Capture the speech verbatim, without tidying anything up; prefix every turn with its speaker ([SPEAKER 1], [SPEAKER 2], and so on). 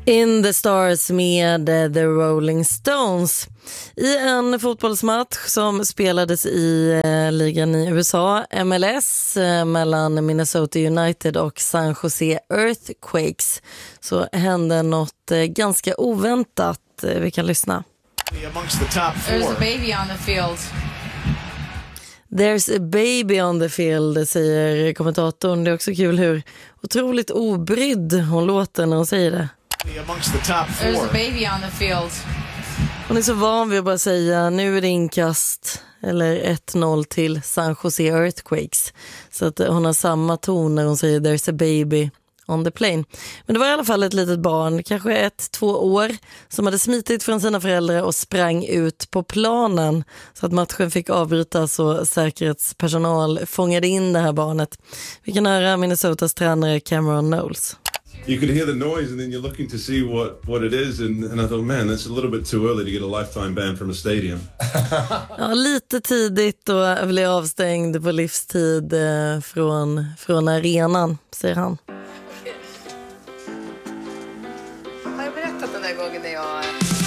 [SPEAKER 1] In the Stars med The Rolling Stones. I en fotbollsmatch som spelades i eh, ligan i U S A, M L S, eh, mellan Minnesota United och San Jose Earthquakes, så hände något eh, ganska oväntat. Eh, vi kan lyssna.
[SPEAKER 2] There's a baby on the field.
[SPEAKER 1] There's a baby on the field, säger kommentatorn. Det är också kul hur otroligt obrydd hon låter när hon säger det.
[SPEAKER 2] There's a baby on the field.
[SPEAKER 1] Hon är så van vid att bara säga nu är det inkast eller ett noll till San Jose Earthquakes. Så att hon har samma ton när hon säger there's a baby on the plane. Men det var i alla fall ett litet barn, kanske ett, två år, som hade smitit från sina föräldrar och sprang ut på planen så att matchen fick avbrytas och säkerhetspersonal fångade in det här barnet. Vi kan höra Minnesotas tränare Cameron Knowles.
[SPEAKER 3] You could hear the noise and then you're looking to see what, what it is and, and I thought, man, that's a little bit too early to get a lifetime ban from a stadium.
[SPEAKER 1] Ja, lite tidigt och bli avstängd på livstid eh, från, från arenan, säger han.
[SPEAKER 2] Har jag berättat den där gången när jag